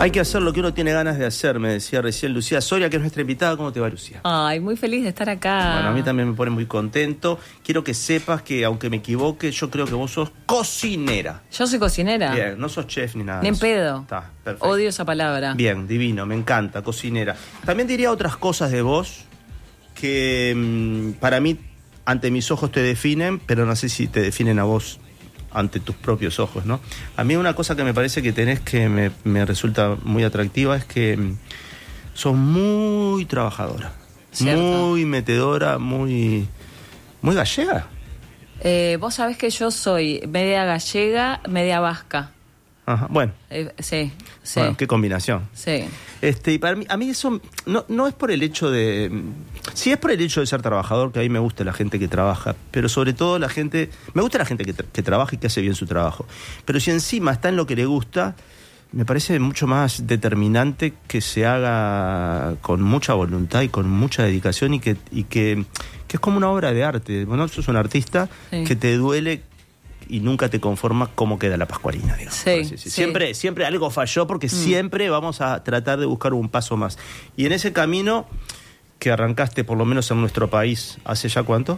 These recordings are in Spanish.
Hay que hacer lo que uno tiene ganas de hacer, me decía recién Lucía Soria, que es nuestra invitada. ¿Cómo te va, Lucía? Ay, muy feliz de estar acá. Bueno, a mí también me pone muy contento. Quiero que sepas que, aunque me equivoque, yo creo que vos sos cocinera. ¿Yo soy cocinera? Bien, no sos chef ni nada. Ni en pedo. Está, perfecto. Odio esa palabra. Bien, divino, me encanta, cocinera. También diría otras cosas de vos que para mí, ante mis ojos te definen, pero no sé si te definen a vos ante tus propios ojos, ¿no? A mí una cosa que me parece que tenés que me resulta muy atractiva es que sos muy trabajadora, ¿cierto? Muy metedora, muy gallega. Vos sabés que yo soy media gallega, media vasca. Ajá, bueno. Sí. Bueno, qué combinación. Sí. Y para mí, a mí eso no es por el hecho de... Sí es por el hecho de ser trabajador, que a mí me gusta la gente que trabaja, pero sobre todo me gusta la gente que trabaja y que hace bien su trabajo. Pero si encima está en lo que le gusta, me parece mucho más determinante que se haga con mucha voluntad y con mucha dedicación y que es como una obra de arte. Bueno, sos un artista que te duele y nunca te conformas cómo queda la pascualina, digamos. Sí. Siempre algo falló porque siempre vamos a tratar de buscar un paso más. Y en ese camino que arrancaste, por lo menos en nuestro país, ¿hace ya cuánto?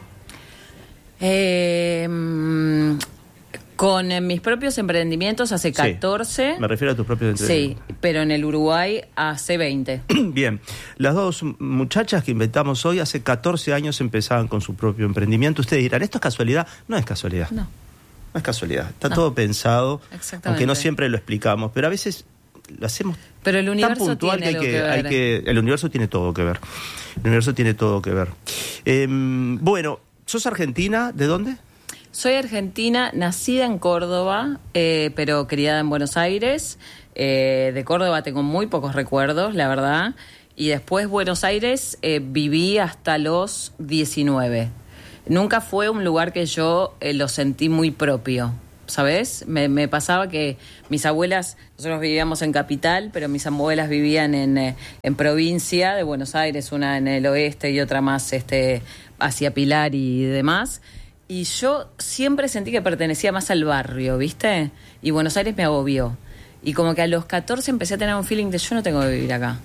Con mis propios emprendimientos hace 14. Sí, me refiero a tus propios emprendimientos. Sí, pero en el Uruguay hace 20. Bien, las dos muchachas que inventamos hoy hace 14 años empezaban con su propio emprendimiento. Ustedes dirán, ¿esto es casualidad? No es casualidad. No es casualidad, está todo pensado, aunque no siempre lo explicamos, pero a veces lo hacemos pero el universo tan puntual tiene que el universo tiene todo que ver. El universo tiene todo que ver. Bueno, ¿sos argentina? ¿De dónde? Soy argentina, nacida en Córdoba, pero criada en Buenos Aires. De Córdoba tengo muy pocos recuerdos, la verdad. Y después Buenos Aires viví hasta los 19. Nunca fue un lugar que yo lo sentí muy propio, ¿sabes? Me pasaba que mis abuelas, nosotros vivíamos en capital, pero mis abuelas vivían en provincia de Buenos Aires, una en el oeste y otra más hacia Pilar y demás. Y yo siempre sentí que pertenecía más al barrio, ¿viste? Y Buenos Aires me agobió. Y como que a los 14 empecé a tener un feeling de yo no tengo que vivir acá.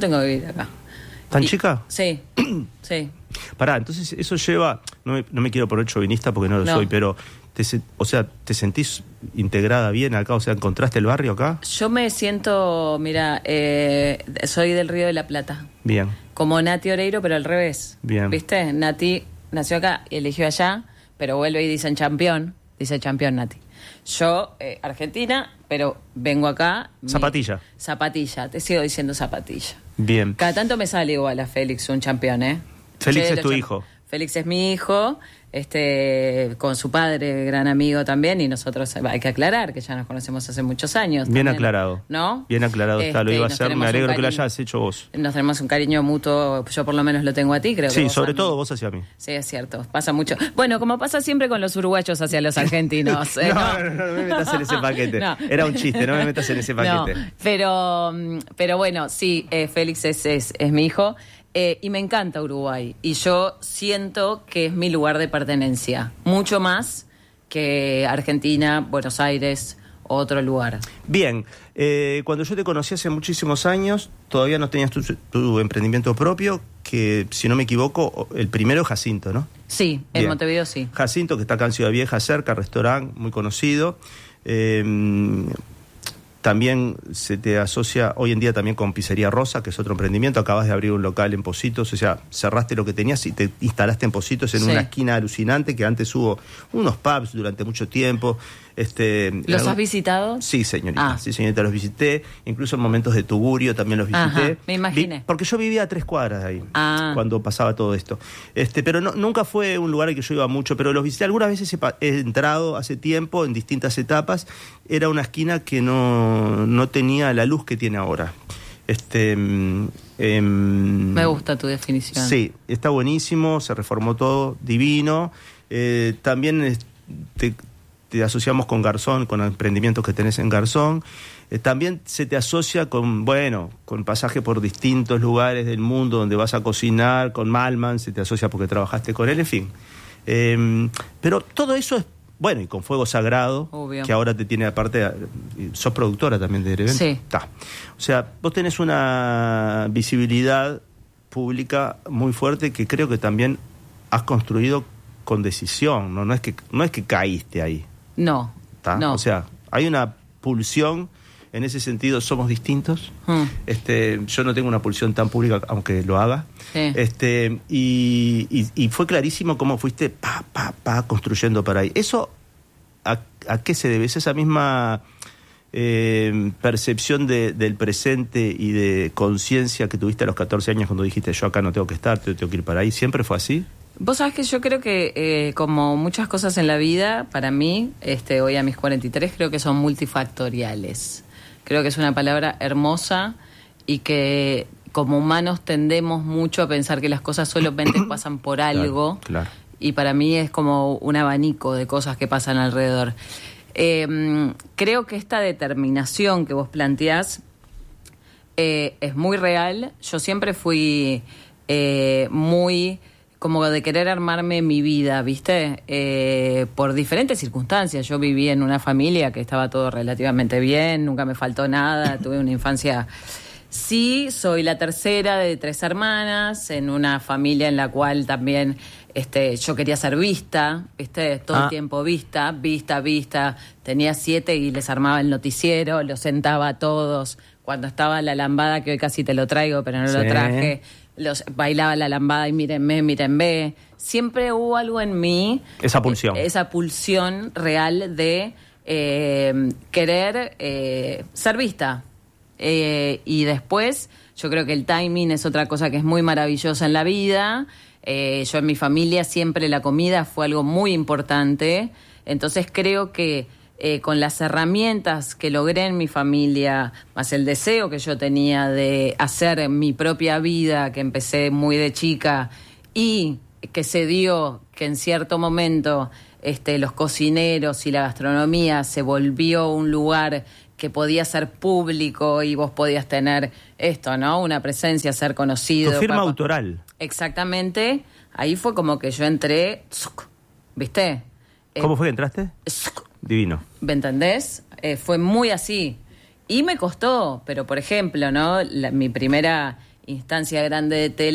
¿Tan chica? Sí, sí. Pará, entonces eso lleva... No me quiero poner chauvinista porque no lo soy, pero... ¿te sentís integrada bien acá? O sea, ¿encontraste el barrio acá? Yo me siento... Mira, soy del Río de la Plata. Bien. Como Nati Oreiro, pero al revés. Bien. ¿Viste? Nati nació acá y eligió allá, pero vuelve y dice campeón Nati. Yo, Argentina, pero vengo acá... Zapatilla. Zapatilla, te sigo diciendo zapatilla. Bien. Cada tanto me sale igual a Félix, un campeón, ¿eh? Félix es tu hijo. Félix es mi hijo, con su padre, gran amigo también, y nosotros, hay que aclarar que ya nos conocemos hace muchos años. Bien también, aclarado. ¿no? Bien aclarado está, lo iba a hacer, me alegro que lo hayas hecho vos. Nos tenemos un cariño mutuo, yo por lo menos lo tengo a ti, creo que sí, sobre todo vos hacia mí. Sí, es cierto, pasa mucho. Bueno, como pasa siempre con los uruguayos hacia los argentinos. No me metas en ese paquete. No. Era un chiste, no me metas en ese paquete. No, pero bueno, sí, Félix es mi hijo. Y me encanta Uruguay. Y yo siento que es mi lugar de pertenencia. Mucho más que Argentina, Buenos Aires, otro lugar. Bien. Cuando yo te conocí hace muchísimos años, todavía no tenías tu emprendimiento propio, que, si no me equivoco, el primero es Jacinto, ¿no? Sí, en Montevideo sí. Jacinto, que está acá en Ciudad Vieja, cerca, restaurante muy conocido. También se te asocia hoy en día también con Pizzería Rosa, que es otro emprendimiento. Acabas de abrir un local en Positos, o sea, cerraste lo que tenías y te instalaste en Positos en una esquina alucinante, que antes hubo unos pubs durante mucho tiempo. ¿Los has visitado? Sí, señorita. Sí, señorita, los visité. Incluso en momentos de tugurio también los visité. Ajá, me imaginé. Porque yo vivía a 3 cuadras de ahí cuando pasaba todo esto. Pero nunca fue un lugar al que yo iba mucho, pero los visité. Algunas veces he entrado hace tiempo en distintas etapas. Era una esquina que no tenía la luz que tiene ahora. Me gusta tu definición. Sí, está buenísimo, se reformó todo, divino. También te asociamos con Garzón, con emprendimientos que tenés en Garzón. También se te asocia con pasaje por distintos lugares del mundo donde vas a cocinar, con Malman, se te asocia porque trabajaste con él, en fin. Pero todo eso Bueno, y con Fuego Sagrado, obvio, que ahora te tiene aparte, sos productora también de evento. Sí. O sea, vos tenés una visibilidad pública muy fuerte que creo que también has construido con decisión, ¿no? No es que caíste ahí. No. O sea, hay una pulsión, en ese sentido somos distintos. Yo no tengo una pulsión tan pública, aunque lo haga. Sí. Y fue clarísimo cómo fuiste construyendo para ahí. ¿Eso a qué se debe? ¿Es esa misma percepción del presente y de conciencia que tuviste a los 14 años cuando dijiste yo acá no tengo que estar, tengo que ir para ahí? ¿Siempre fue así? Vos sabés que yo creo que como muchas cosas en la vida, para mí, hoy a mis 43, creo que son multifactoriales. Creo que es una palabra hermosa y que como humanos tendemos mucho a pensar que las cosas solamente pasan por algo. Claro. Y para mí es como un abanico de cosas que pasan alrededor. Creo que esta determinación que vos planteás es muy real. Yo siempre fui muy como de querer armarme mi vida, ¿viste? Por diferentes circunstancias. Yo viví en una familia que estaba todo relativamente bien, nunca me faltó nada, tuve una infancia... Sí, soy la tercera de 3 hermanas, en una familia en la cual también yo quería ser vista, ¿viste? Todo el tiempo vista. Tenía 7 y les armaba el noticiero, los sentaba a todos. Cuando estaba la lambada, que hoy casi te lo traigo, pero no lo traje, bailaba la lambada y mírenme. Siempre hubo algo en mí. Esa pulsión. Esa pulsión real de querer ser vista. Y después yo creo que el timing es otra cosa que es muy maravillosa en la vida. Yo en mi familia siempre la comida fue algo muy importante, entonces creo que con las herramientas que logré en mi familia, más el deseo que yo tenía de hacer mi propia vida, que empecé muy de chica y que se dio que en cierto momento los cocineros y la gastronomía se volvió un lugar que podía ser público y vos podías tener esto, ¿no? Una presencia, ser conocido. Tu firma autoral. Exactamente. Ahí fue como que yo entré, ¿viste? ¿Cómo fue que entraste? Divino. ¿Me entendés? Fue muy así. Y me costó, pero por ejemplo, ¿no? Mi primera instancia grande de tele